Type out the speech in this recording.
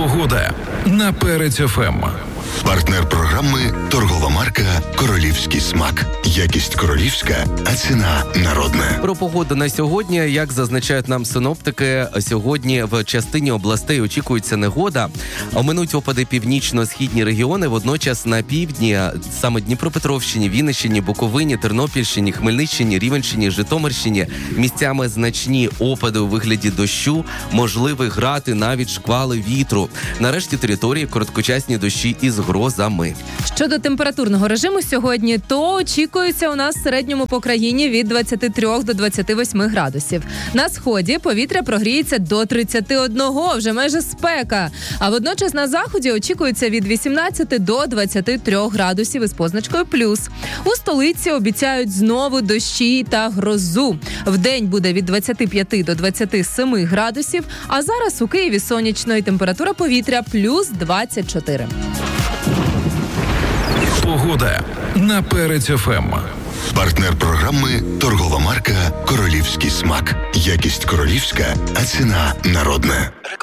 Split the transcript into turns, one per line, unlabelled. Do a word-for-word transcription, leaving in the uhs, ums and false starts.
Погода на Перець еф ем.
Партнер програми торгова марка «Королівський смак». Якість королівська, а ціна народна.
Про погоду на сьогодні, як зазначають нам синоптики, сьогодні в частині областей очікується негода. Оминуть опади північно-східні регіони, водночас на півдні, саме Дніпропетровщині, Вінниччині, Буковині, Тернопільщині, Хмельниччині, Рівненщині, Житомирщині місцями значні опади у вигляді дощу, можливі грати, навіть шквали вітру. На решті території короткочасні дощі із грозами.
Щодо температурного режиму сьогодні, то очікується у нас в середньому по країні від двадцяти трьох до двадцяти восьми градусів. На сході повітря прогріється до тридцяти одного, вже майже спека. А водночас на заході очікується від вісімнадцяти до двадцяти трьох градусів із позначкою плюс. У столиці обіцяють знову дощі та грозу. Вдень буде від двадцяти п'яти до двадцяти семи градусів, а зараз у Києві сонячно і температура повітря плюс двадцять чотири.
Погода на Перець еф ем.
Партнер програми торгова марка «Королівський смак». Якість королівська, а ціна народна.